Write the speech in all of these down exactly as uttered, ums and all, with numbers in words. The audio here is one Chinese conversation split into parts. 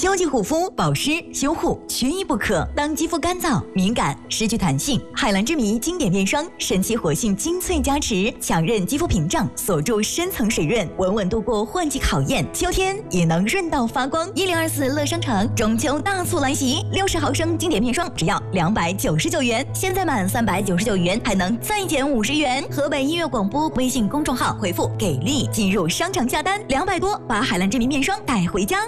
秋季护肤、保湿、修护缺一不可。当肌肤干燥、敏感、失去弹性，海蓝之谜经典面霜神奇活性精粹加持，强韧肌肤屏障，锁住深层水润，稳稳度过换季考验。秋天也能润到发光。一零二四乐商城中秋大促来袭，六十毫升经典面霜只要两百九十九元，现在满三百九十九元还能再减五十元。河北音乐广播微信公众号回复“给力”进入商场下单，两百多把海蓝之谜面霜带回家。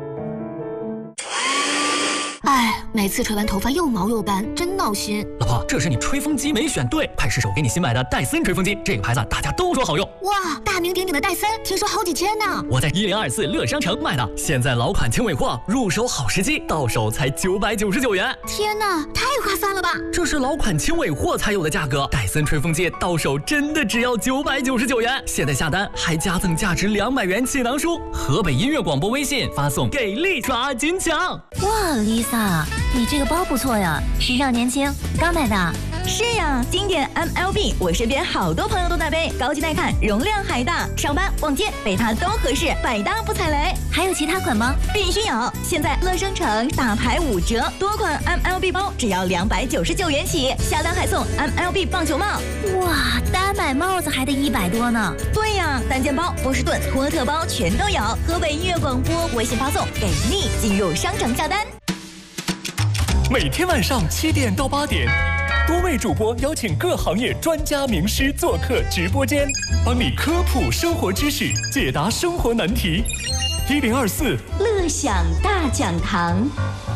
哎，每次吹完头发又毛又干，真闹心。 老婆，这是你吹风机没选对，派失手给你新买的戴森吹风机，这个牌子大家都说好用。 哇，大名鼎鼎的戴森，听说好几千呢。 我在一零二四乐商城买的，现在老款轻尾货，入手好时机，到手才九百九十九元。 天哪，太划算了吧！ 这是老款轻尾货才有的价格，戴森吹风机到手真的只要九百九十九元。现在下单还加赠价值两百元气囊书。河北音乐广播微信发送给力抓金抢。 哇 ，Lisa， 你这个包不错呀，时尚年轻，刚买的。 是呀，经典 M L B， 我身边好多朋友都在背，高级耐看，容量还大，上班逛街背它都合适，百搭不踩雷。 还有其他款吗？ 必须有！现在乐商城大牌五折，多款 M L B 包只要两百九十九元起，下单还送 M L B 棒球帽。 哇，单买帽子还得一百多呢。 对呀，单肩包、波士顿、托特包全都有。河北音乐广播微信发送给力，进入商场下单。 每天晚上七点到八点，多位主播邀请各行业专家名师做客直播间，帮你科普生活知识，解答生活难题。一零二四乐享大讲堂。